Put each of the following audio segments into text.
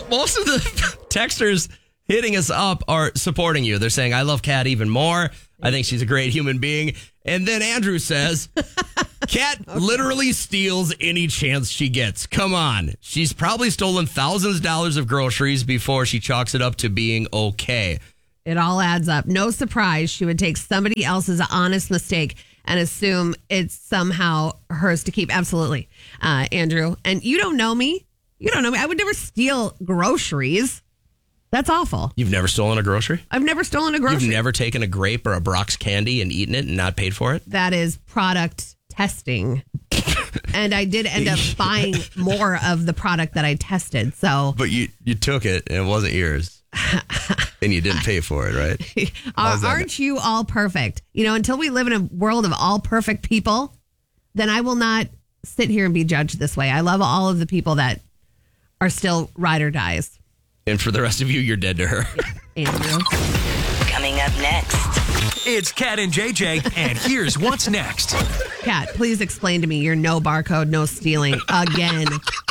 most of the texters hitting us up are supporting you. They're saying, I love Kat even more. I think she's a great human being. And then Andrew says, Kat literally steals any chance she gets. Come on. She's probably stolen thousands of dollars of groceries before she chalks it up to being okay. It all adds up. No surprise she would take somebody else's honest mistake and assume it's somehow hers to keep. Absolutely, Andrew. And you don't know me. You don't know me. I would never steal groceries. That's awful. You've never stolen a grocery? I've never stolen a grocery. You've never taken a grape or a Brock's candy and eaten it and not paid for it? That is product testing. And I did end up buying more of the product that I tested. So, but you took it and it wasn't yours. And you didn't pay for it, right? Aren't you all perfect? You know, until we live in a world of all perfect people, then I will not sit here and be judged this way. I love all of the people that are still ride or dies. And for the rest of you, you're dead to her. Yeah, Andrew. Coming up next. It's Kat and JJ, and here's what's next. Kat, please explain to me your no barcode, no stealing again.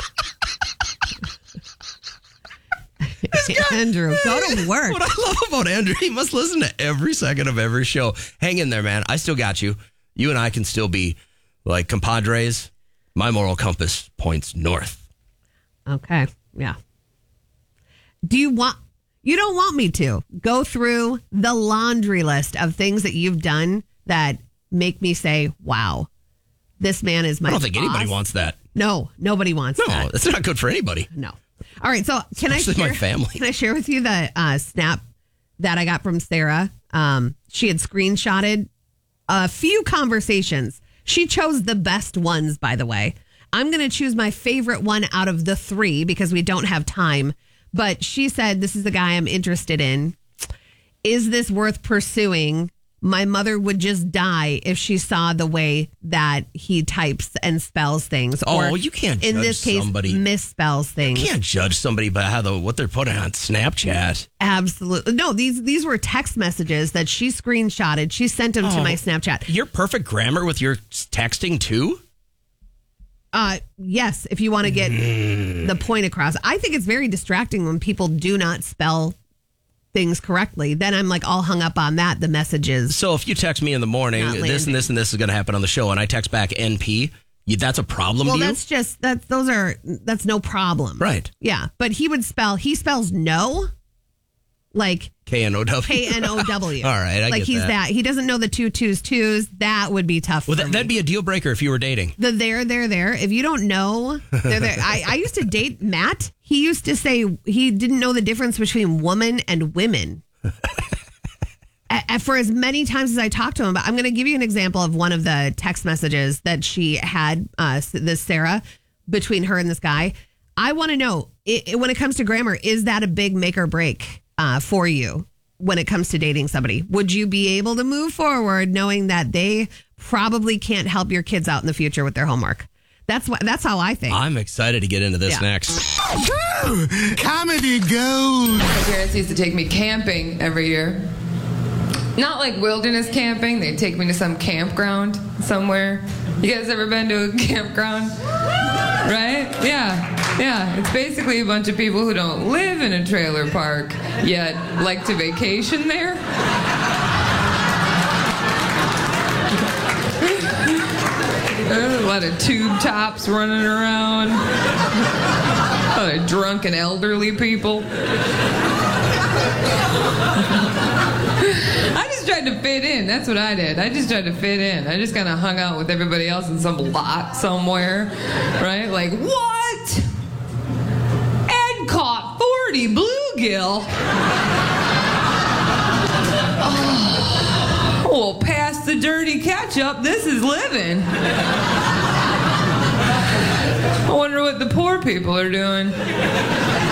Andrew, go to work. What I love about Andrew, he must listen to every second of every show. Hang in there, man. I still got you. You and I can still be like compadres. My moral compass points north. Okay. Yeah. You don't want me to go through the laundry list of things that you've done that make me say, wow, this man is my I don't think boss. anybody wants that. No, nobody wants that. No, that's not good for anybody. No. All right. So Especially my family. Can I share with you the snap that I got from Sarah? She had screenshotted a few conversations. She chose the best ones, by the way. I'm going to choose my favorite one out of the three because we don't have time. But she said, this is the guy I'm interested in. Is this worth pursuing? My mother would just die if she saw the way that he types and spells things. Oh, or you can't judge in this case, somebody. misspells things. You can't judge somebody by what they're putting on Snapchat. Absolutely. No, these were text messages that she screenshotted. She sent them to my Snapchat. Your perfect grammar with your texting too? Yes, if you want to get the point across. I think it's very distracting when people do not spell things correctly. Then I'm like all hung up on that, the messages. So if you text me in the morning, this and this and this is going to happen on the show, and I text back NP, that's a problem to you? Well, that's no problem. Right. Yeah, but he spells no like K-N-O-W. K-N-O-W. All right, I like get he's that. He doesn't know the twos. That would be tough. Well, for me. that'd be a deal breaker if you were dating. The there. If you don't know, they're there. I used to date Matt. He used to say he didn't know the difference between woman and women. For as many times as I talked to him, but I'm going to give you an example of one of the text messages that she had, this Sarah, between her and this guy. I want to know, when it comes to grammar, is that a big make or break for you when it comes to dating somebody? Would you be able to move forward knowing that they probably can't help your kids out in the future with their homework? That's how I think. I'm excited to get into this next. Comedy gold. My parents used to take me camping every year. Not like wilderness camping. They'd take me to some campground somewhere. You guys ever been to a campground? Right? Yeah. It's basically a bunch of people who don't live in a trailer park, yet like to vacation there. There's a lot of tube tops running around. A lot of drunk and elderly people. I just tried to fit in. That's what I did. I just tried to fit in. I just kind of hung out with everybody else in some lot somewhere. Right? Like, what? Ed caught 40 bluegill. Oh, well, past the dirty ketchup, this is living. I wonder what the poor people are doing.